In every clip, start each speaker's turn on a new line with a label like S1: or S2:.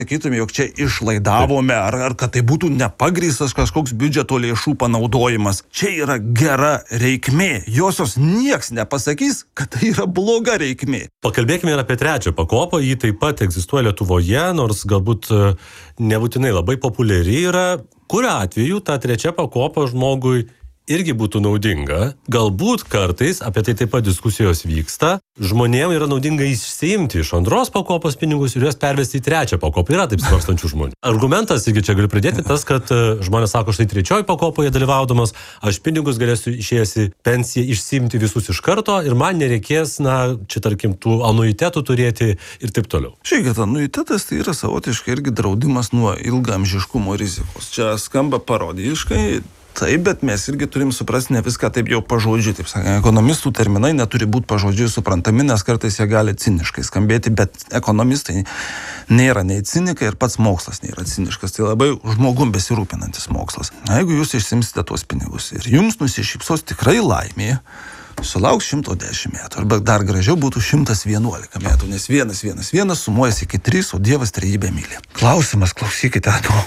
S1: sakytume, jog čia išlaidavome, ar kad tai būtų nepagrįstas kažkoks biudžeto lėšų panaudojimas. Čia yra gera reikmė. Josios nieks nepasakys, kad tai yra bloga reikmė.
S2: Pakalbėkime ir apie trečią pakopą. Ji taip pat egzistuoja Lietuvoje, nors galbūt nebūtinai labai populiari yra. Kuriuo atveju ta trečia pakopa žmogui irgi būtų naudinga. Galbūt kartais, apie tai taip pat diskusijos vyksta, žmonėms yra naudinga išsiimti iš antros pakopos pinigus ir juos pervesti į trečią pakopą. Yra taip svarstančių žmonių. Argumentas, irgi čia galiu pridėti, tas, kad žmonės sako, štai trečioji pakopoje dalyvaudamas, aš pinigus galėsiu išėjęs į pensiją išsiimti visus iš karto ir man nereikės, čia tarkim, tų anuitetų turėti ir taip toliau.
S1: Žiūrėkit, anuitetas tai yra savotiškai irgi draudimas nuo ilgaamžiškumo rizikos. Čia skamba parodiškai. Taip, bet mes irgi turim suprasti ne viską taip jau pažodžiui. Taip sakant, ekonomistų terminai neturi būti pažodžiui suprantami, nes kartais jie gali ciniškai skambėti, bet ekonomistai nėra nei cinikai ir pats mokslas nėra ciniškas. Tai labai žmogum besirūpinantis mokslas. Jeigu jūs išsimsite tuos pinigus ir jums nusišypsos tikrai laimė, sulauks 110 metų, arba dar gražiau būtų 111 metų, nes 1 sumuojasi iki 3, o Dievas trejybę myli. Klausimas, klausykite,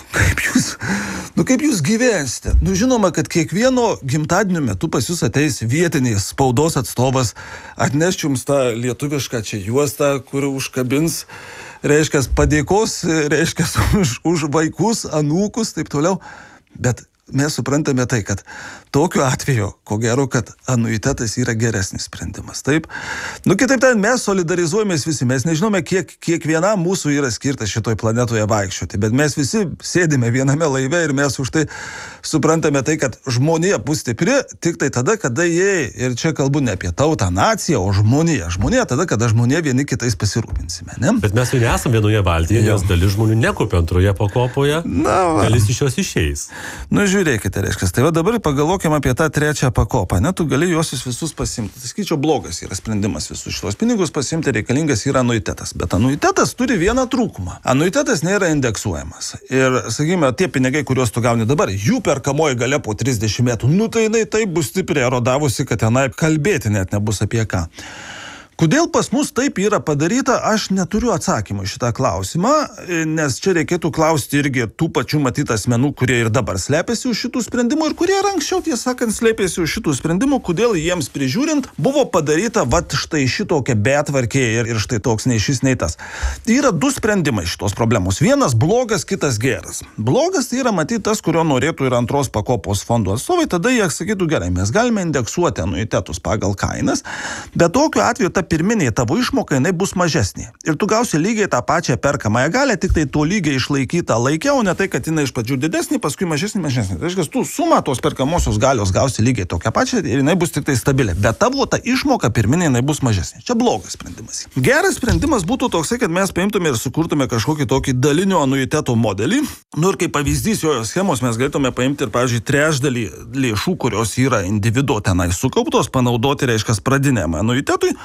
S1: kaip jūs gyvensite? Žinoma, kad kiekvieno gimtadienio metu pas jūs ateis vietinis spaudos atstovas, atneš jums tą lietuvišką čia juostą, kur užkabins, reiškia, padėkos, reiškia, už vaikus, anūkus, taip toliau, bet mes suprantame tai, kad tokiu atveju, ko gero, kad anuitetas yra geresnis sprendimas. Taip? Kitaip tariant, mes solidarizuojamės visi, mes nežinome, kiekvienam mūsų yra skirta šitoj planetoje vaikščioti, bet mes visi sėdime viename laive ir mes už tai suprantame tai, kad žmonija bus stipri tik tai tada, kada jie, ir čia kalbu ne apie tautą, naciją, o žmonija. Žmonija tada, kada žmonija vieni kitais pasirūpinsime, ne?
S2: Bet mes jau nesame vienoje valtyje, nes dalis žmonių nekopia antroje pakopoje, dalis iš jos išeis.
S1: Žiūrėkite, reiškia, tai va dabar pagalvokime apie tą trečią pakopą, tu gali juosius visus pasimti. Tai sakyčiau, blogas yra sprendimas visus šitos pinigus pasimti, reikalingas yra anuitetas. Bet anuitetas turi vieną trūkumą. Anuitetas nėra indeksuojamas. Ir, sakykime, tie pinigai, kuriuos tu gauni dabar, jų perkamoji galia po 30 metų, tai jinai taip bus stipriai erodavusi, kad tenai kalbėti net nebus apie ką. Kodėl pas mus taip yra padaryta, aš neturiu atsakymų į šitą klausimą, nes čia reikėtų klausti irgi tų pačių matytų asmenų, kurie ir dabar slepiasi už šitų sprendimų ir kurie ir anksčiau, tiesą sakant, slepiasi už šitų sprendimų, kodėl jiems prižiūrint buvo padaryta štai šitokia betvarkė ir štai toks nei šis, nei tas. Tai yra du sprendimai šitos problemos. Vienas blogas, kitas geras. Blogas tai yra matyti tas, kurio norėtų ir antros pakopos fondų atstovai, tada jie sakytų, gerai, mes galime indeksuoti anuitetus pagal kainas, bet tokiu atveju ta pirminė tavo išmoka, jinai bus mažesnė. Ir tu gausi lygiai tą pačią perkamąją galę, tik tai to lygiai išlaikytą laikę, o ne tai, kad jinai iš pradžių didesnė, paskui mažesnė. Tai reiškia, tu sumą tos perkamosios galios gausi lygiai tokią pačią ir jinai bus tik tai stabilė. Bet tavo ta išmoka pirminė, jinai bus mažesnė. Čia blogas sprendimas. Geras sprendimas būtų toksai, kad mes paimtume ir sukurtume kažkokį tokį dalinio anuiteto modelį. Ir kaip pavyzdys jo schemos mes galėtume paimti ir, pavyzdžiui, trečdalį lėšų, kurios yra individuo tenai sukauptos, panaudoti, reiškia, pradiniam anuitetui.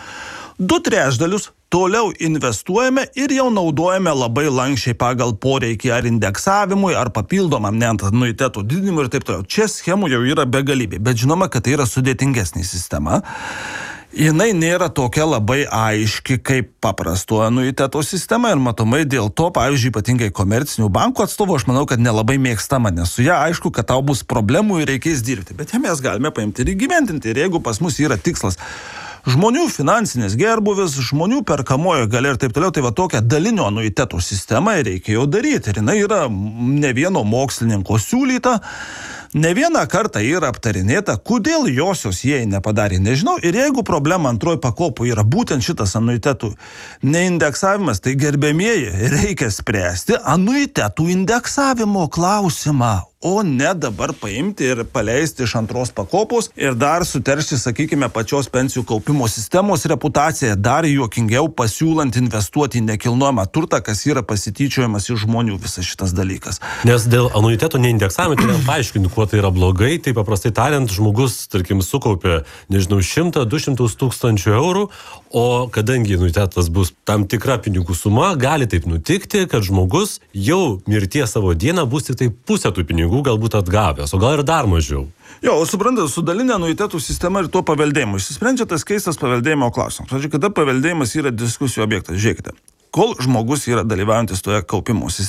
S1: 2/3 toliau investuojame ir jau naudojame labai lankščiai pagal poreikį ar indeksavimui, ar papildomam net anuitetų didinimui ir taip toliau. Čia schemų jau yra begalybė, bet žinoma, kad tai yra sudėtingesnė sistema. Jinai nėra tokia labai aiški kaip paprasto anuiteto sistema ir matomai dėl to, pavyzdžiui, ypatingai komercinių bankų atstovų, aš manau, kad nelabai mėgstama, nes su ją aišku, kad tau bus problemų ir reikės dirbti, bet ją mes galime paimti ir įgyvendinti. Ir jeigu pas mus yra tikslas žmonių finansinės gerbūvis, žmonių perkamojo galia ir taip toliau, tai va tokią dalinio anuitetų sistemą reikėjo daryti. Ir jinai yra ne vieno mokslininko siūlyta, ne vieną kartą yra aptarinėta, kodėl josios jie nepadarė, nežinau. Ir jeigu problema antroji pakopoje yra būtent šitas anuitetų neindeksavimas, tai gerbėmieji, reikia spręsti anuitetų indeksavimo klausimą, o ne dabar paimti ir paleisti iš antros pakopos ir dar suteršti, sakykime, pačios pensijų kaupimo sistemos reputaciją, dar juokingiau pasiūlant investuoti į nekilnojamą turtą, kas yra pasityčiojimas iš žmonių visas šitas dalykas.
S2: Nes dėl anuiteto neindeksavimo, tai paaiškinu, kuo tai yra blogai, tai paprastai tariant, žmogus, tarkim, sukaupė, 100-200 tūkstančių eurų, o kadangi anuitetas bus tam tikra pinigų suma, gali taip nutikti, kad žmogus jau mirties savo dieną bus tik tai pusę tų pinigų galbūt atgavęs, o gal ir dar mažiau.
S1: Jo, o suprantate, su dalinė anuitetų sistema ir tuo paveldėjimu. Išsisprendžia tas keistas paveldėjimo klausimas. Pavyzdžiui, kada paveldėjimas yra diskusijų objektas. Žiūrėkite, kol žmogus yra dalyvaujantis toje kaupimo